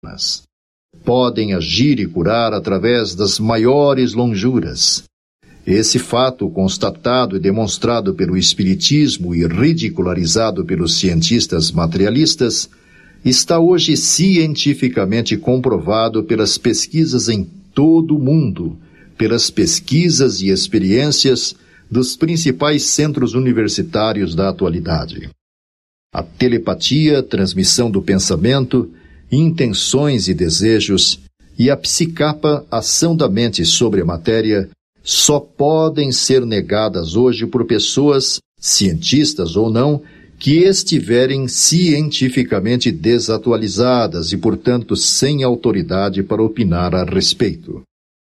Podem agir e curar através das maiores lonjuras. Esse fato, constatado e demonstrado pelo Espiritismo e ridicularizado pelos cientistas materialistas, está hoje cientificamente comprovado pelas pesquisas em todo o mundo, pelas pesquisas e experiências dos principais centros universitários da atualidade. A telepatia, transmissão do pensamento, intenções e desejos, e a psicapa, ação da mente sobre a matéria, só podem ser negadas hoje por pessoas, cientistas ou não, que estiverem cientificamente desatualizadas e, portanto, sem autoridade para opinar a respeito.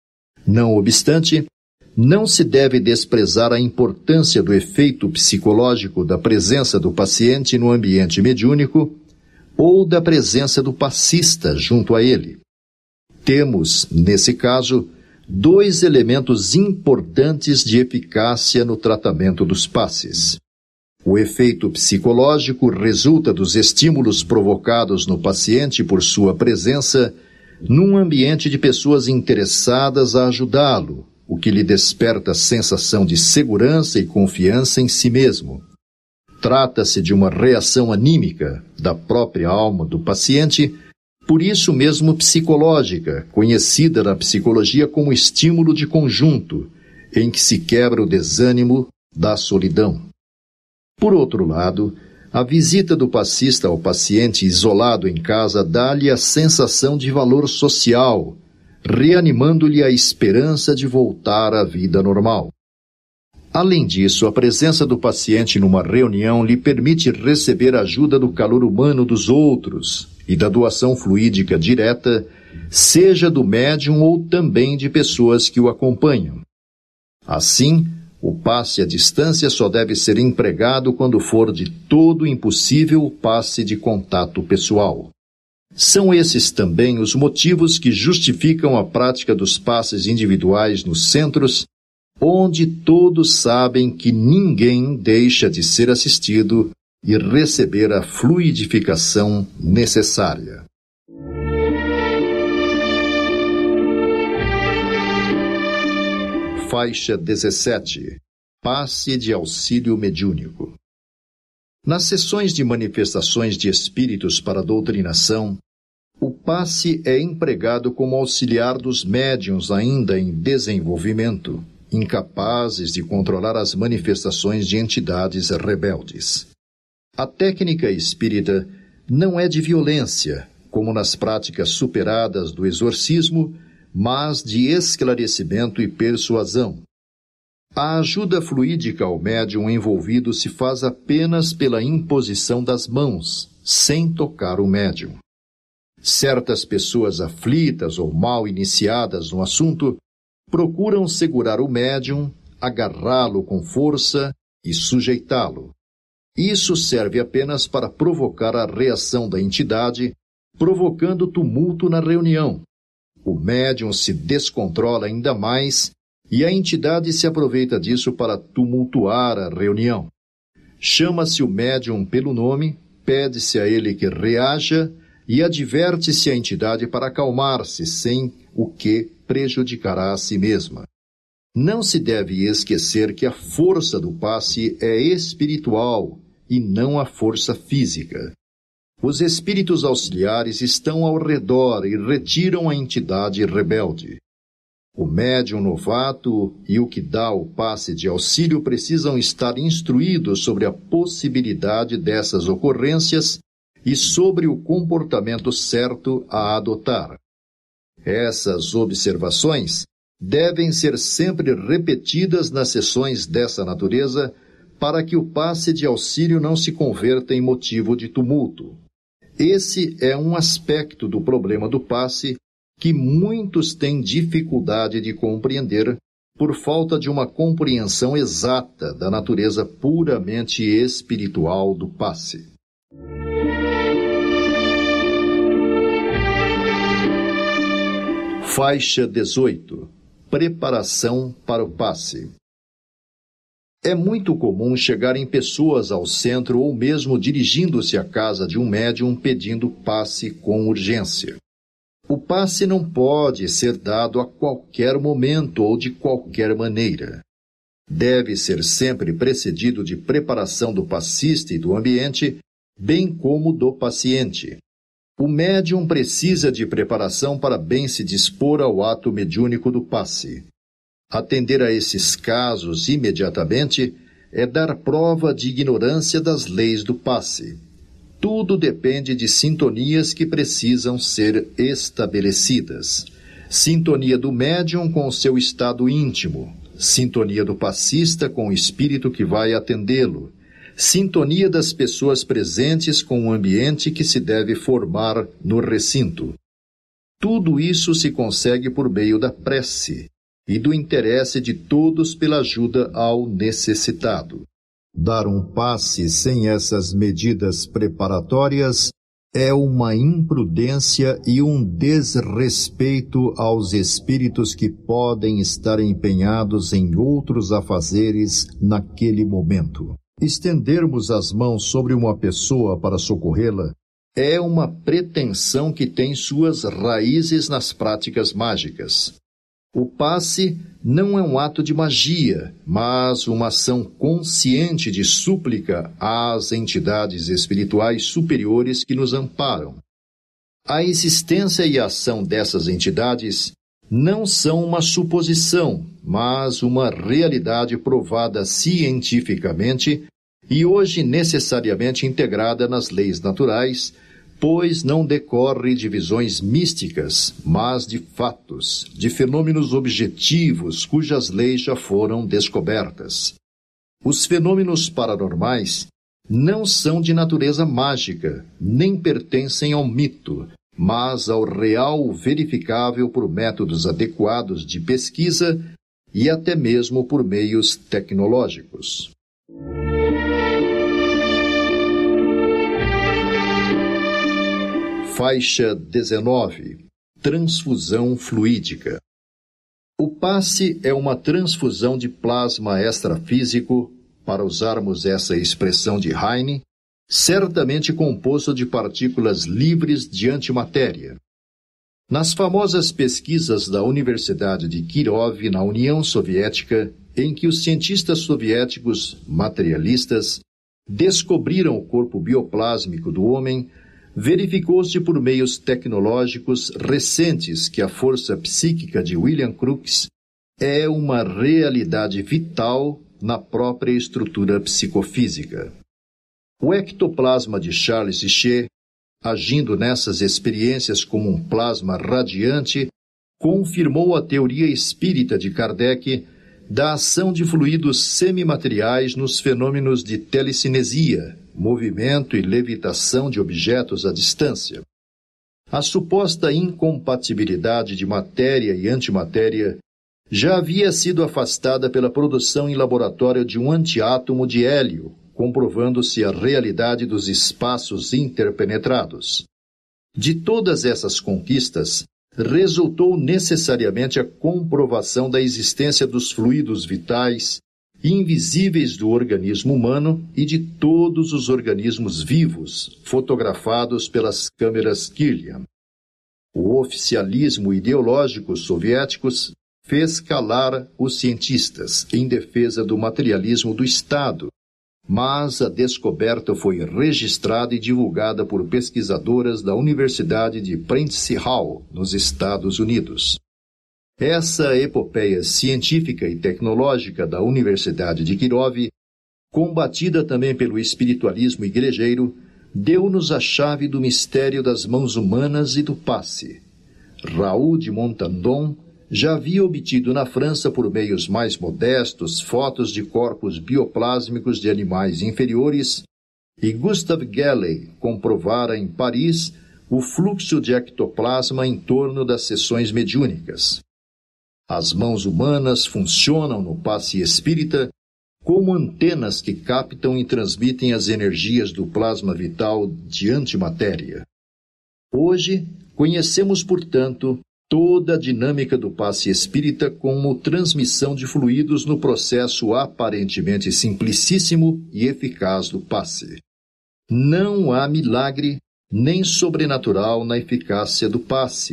Não obstante, não se deve desprezar a importância do efeito psicológico da presença do paciente no ambiente mediúnico ou da presença do passista junto a ele. Temos, nesse caso, dois elementos importantes de eficácia no tratamento dos passes. O efeito psicológico resulta dos estímulos provocados no paciente por sua presença num ambiente de pessoas interessadas a ajudá-lo, o que lhe desperta sensação de segurança e confiança em si mesmo. Trata-se de uma reação anímica da própria alma do paciente, por isso mesmo psicológica, conhecida na psicologia como estímulo de conjunto, em que se quebra o desânimo da solidão. Por outro lado, a visita do passista ao paciente isolado em casa dá-lhe a sensação de valor social, reanimando-lhe a esperança de voltar à vida normal. Além disso, a presença do paciente numa reunião lhe permite receber a ajuda do calor humano dos outros e da doação fluídica direta, seja do médium ou também de pessoas que o acompanham. Assim, o passe à distância só deve ser empregado quando for de todo impossível o passe de contato pessoal. São esses também os motivos que justificam a prática dos passes individuais nos centros, onde todos sabem que ninguém deixa de ser assistido e receber a fluidificação necessária. Faixa 17. Passe de auxílio mediúnico. Nas sessões de manifestações de espíritos para a doutrinação, o passe é empregado como auxiliar dos médiuns ainda em desenvolvimento, incapazes de controlar as manifestações de entidades rebeldes. A técnica espírita não é de violência, como nas práticas superadas do exorcismo, mas de esclarecimento e persuasão. A ajuda fluídica ao médium envolvido se faz apenas pela imposição das mãos, sem tocar o médium. Certas pessoas aflitas ou mal iniciadas no assunto procuram segurar o médium, agarrá-lo com força e sujeitá-lo. Isso serve apenas para provocar a reação da entidade, provocando tumulto na reunião. O médium se descontrola ainda mais e a entidade se aproveita disso para tumultuar a reunião. Chama-se o médium pelo nome, pede-se a ele que reaja e adverte-se a entidade para acalmar-se, sem o que prejudicará a si mesma. Não se deve esquecer que a força do passe é espiritual e não a força física. Os espíritos auxiliares estão ao redor e retiram a entidade rebelde. O médium novato e o que dá o passe de auxílio precisam estar instruídos sobre a possibilidade dessas ocorrências e sobre o comportamento certo a adotar. Essas observações devem ser sempre repetidas nas sessões dessa natureza para que o passe de auxílio não se converta em motivo de tumulto. Esse é um aspecto do problema do passe que muitos têm dificuldade de compreender por falta de uma compreensão exata da natureza puramente espiritual do passe. Faixa 18. Preparação para o passe. É muito comum chegarem pessoas ao centro ou mesmo dirigindo-se à casa de um médium pedindo passe com urgência. O passe não pode ser dado a qualquer momento ou de qualquer maneira. Deve ser sempre precedido de preparação do passista e do ambiente, bem como do paciente. O médium precisa de preparação para bem se dispor ao ato mediúnico do passe. Atender a esses casos imediatamente é dar prova de ignorância das leis do passe. Tudo depende de sintonias que precisam ser estabelecidas. Sintonia do médium com o seu estado íntimo. Sintonia do passista com o espírito que vai atendê-lo. Sintonia das pessoas presentes com o ambiente que se deve formar no recinto. Tudo isso se consegue por meio da prece e do interesse de todos pela ajuda ao necessitado. Dar um passe sem essas medidas preparatórias é uma imprudência e um desrespeito aos espíritos que podem estar empenhados em outros afazeres naquele momento. Estendermos as mãos sobre uma pessoa para socorrê-la é uma pretensão que tem suas raízes nas práticas mágicas. O passe não é um ato de magia, mas uma ação consciente de súplica às entidades espirituais superiores que nos amparam. A existência e a ação dessas entidades não são uma suposição, mas uma realidade provada cientificamente e hoje necessariamente integrada nas leis naturais, pois não decorre de visões místicas, mas de fatos, de fenômenos objetivos cujas leis já foram descobertas. Os fenômenos paranormais não são de natureza mágica, nem pertencem ao mito, mas ao real verificável por métodos adequados de pesquisa e até mesmo por meios tecnológicos. Faixa 19. Transfusão fluídica. O passe é uma transfusão de plasma extrafísico, para usarmos essa expressão de Heine, certamente composto de partículas livres de antimatéria. Nas famosas pesquisas da Universidade de Kirov, na União Soviética, em que os cientistas soviéticos materialistas descobriram o corpo bioplásmico do homem, verificou-se por meios tecnológicos recentes que a força psíquica de William Crookes é uma realidade vital na própria estrutura psicofísica. O ectoplasma de Charles Richer, agindo nessas experiências como um plasma radiante, confirmou a teoria espírita de Kardec da ação de fluidos semimateriais nos fenômenos de telecinesia, movimento e levitação de objetos à distância. A suposta incompatibilidade de matéria e antimatéria já havia sido afastada pela produção em laboratório de um antiátomo de hélio, comprovando-se a realidade dos espaços interpenetrados. De todas essas conquistas, resultou necessariamente a comprovação da existência dos fluidos vitais, invisíveis do organismo humano e de todos os organismos vivos, fotografados pelas câmeras Kirlian. O oficialismo ideológico soviéticos fez calar os cientistas em defesa do materialismo do Estado, mas a descoberta foi registrada e divulgada por pesquisadoras da Universidade de Prentice Hall, nos Estados Unidos. Essa epopeia científica e tecnológica da Universidade de Kirov, combatida também pelo espiritualismo igrejeiro, deu-nos a chave do mistério das mãos humanas e do passe. Raoul de Montandon já havia obtido na França, por meios mais modestos, fotos de corpos bioplásmicos de animais inferiores, e Gustave Gallet comprovara em Paris o fluxo de ectoplasma em torno das sessões mediúnicas. As mãos humanas funcionam no passe espírita como antenas que captam e transmitem as energias do plasma vital de antimatéria. Hoje, conhecemos, portanto, toda a dinâmica do passe espírita como transmissão de fluidos no processo aparentemente simplicíssimo e eficaz do passe. Não há milagre nem sobrenatural na eficácia do passe.